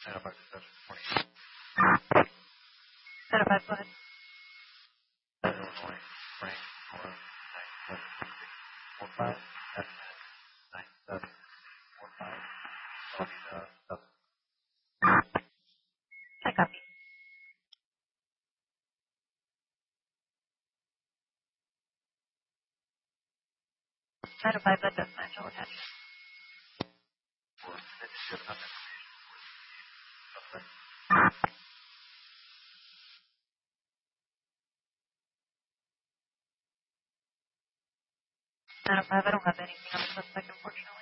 Certified, go ahead. I copy. Certified, but does match all attachments. Certified, I don't have anything on the suspect, unfortunately.